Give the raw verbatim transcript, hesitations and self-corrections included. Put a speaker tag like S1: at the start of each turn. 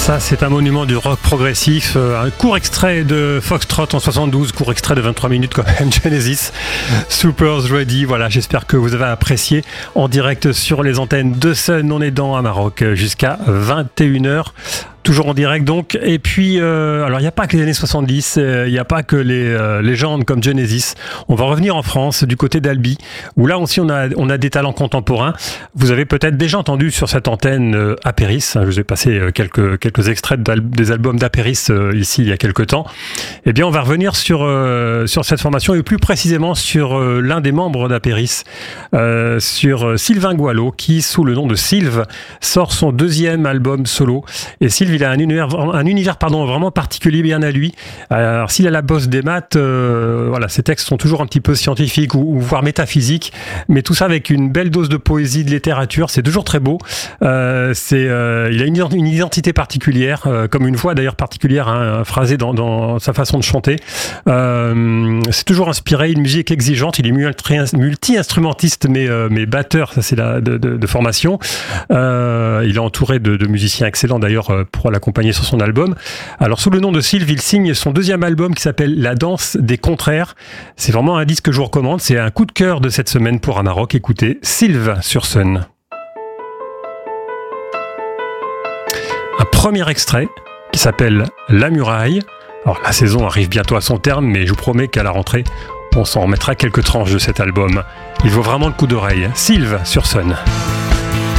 S1: Ça, c'est un monument du rock progressif. Euh, un court extrait de Foxtrot en soixante-douze, court extrait de vingt-trois minutes quand même, Genesis. Super's Ready. Voilà, j'espère que vous avez apprécié en direct sur les antennes de Sun. On est dans à Maroc jusqu'à vingt et une heures. Toujours en direct donc, et puis euh, alors il n'y a pas que les années soixante-dix, il euh, n'y a pas que les euh, légendes comme Genesis. On va revenir en France du côté d'Albi, où là aussi on a, on a des talents contemporains. Vous avez peut-être déjà entendu sur cette antenne euh, Apéris, je vous ai passé euh, quelques, quelques extraits des albums d'Apéris euh, ici il y a quelques temps. Eh bien on va revenir sur, euh, sur cette formation et plus précisément sur euh, l'un des membres d'Apéris, euh, sur euh, Sylvain Goualot, qui sous le nom de Sylve sort son deuxième album solo. Et Sylve, il a un univers, un univers pardon, vraiment particulier, bien à lui. Alors, s'il a la bosse des maths, euh, voilà, ses textes sont toujours un petit peu scientifiques ou, ou voire métaphysiques, mais tout ça avec une belle dose de poésie, de littérature. C'est toujours très beau. Euh, c'est, euh, il a une, une identité particulière, euh, comme une voix d'ailleurs particulière, hein, phrasée dans, dans sa façon de chanter. Euh, c'est toujours inspiré, une musique exigeante. Il est multi-instrumentiste, mais, euh, mais batteur, ça c'est la de, de, de formation. Euh, il est entouré de, de musiciens excellents d'ailleurs pour l'accompagner sur son album. Alors sous le nom de Sylve, il signe son deuxième album qui s'appelle La Danse des Contraires. C'est vraiment un disque que je vous recommande. C'est un coup de cœur de cette semaine pour Amarok. Écoutez, Sylve sur Sun. Un premier extrait qui s'appelle La Muraille. Alors la saison arrive bientôt à son terme, mais je vous promets qu'à la rentrée, on s'en remettra quelques tranches de cet album. Il vaut vraiment le coup d'oreille. Sylve sur Sun.